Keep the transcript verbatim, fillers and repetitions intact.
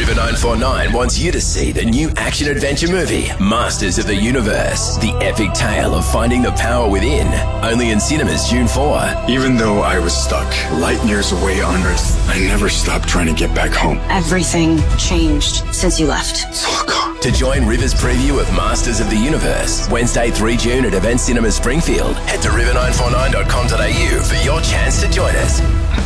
River nine four nine wants you to see the new action-adventure movie, Masters of the Universe, the epic tale of finding the power within. Only in cinemas June fourth. Even though I was stuck light years away on Earth, I never stopped trying to get back home. Everything changed since you left. It's all gone. To join River's preview of Masters of the Universe, Wednesday the third of June at Event Cinema Springfield, head to river nine four nine dot com dot a u for your chance to join us.